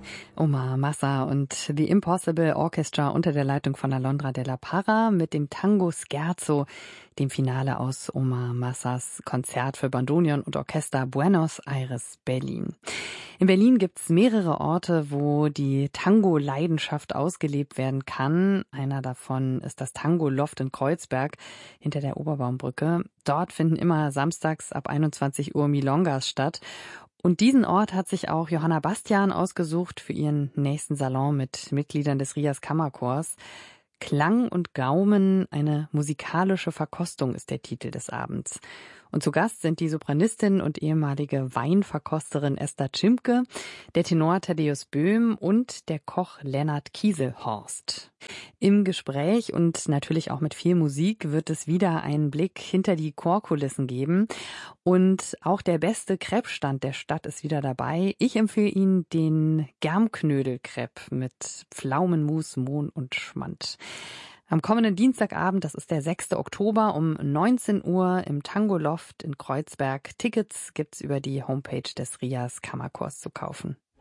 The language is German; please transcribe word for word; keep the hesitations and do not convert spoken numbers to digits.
Omar Massa und The Impossible Orchestra unter der Leitung von Alondra de la Parra mit dem Tango Scherzo, dem Finale aus Omar Massas Konzert für Bandoneon und Orchester Buenos Aires, Berlin. In Berlin gibt's mehrere Orte, wo die Tango-Leidenschaft ausgelebt werden kann. Einer davon ist das Tango-Loft in Kreuzberg hinter der Oberbaumbrücke. Dort finden immer samstags ab einundzwanzig Uhr Milongas statt. Und diesen Ort hat sich auch Johanna Bastian ausgesucht für ihren nächsten Salon mit Mitgliedern des Rias Kammerchors. Klang und Gaumen, eine musikalische Verkostung ist der Titel des Abends. Und zu Gast sind die Sopranistin und ehemalige Weinverkosterin Esther Cimke, der Tenor Thaddeus Böhm und der Koch Lennart Kieselhorst. Im Gespräch und natürlich auch mit viel Musik wird es wieder einen Blick hinter die Chorkulissen geben. Und auch der beste Crepe-Stand der Stadt ist wieder dabei. Ich empfehle Ihnen den Germknödel-Crepe mit Pflaumenmus, Mohn und Schmand. Am kommenden Dienstagabend, das ist der sechster Oktober, um neunzehn Uhr im Tango Loft in Kreuzberg. Tickets gibt's über die Homepage des Rias Kammerchors zu kaufen.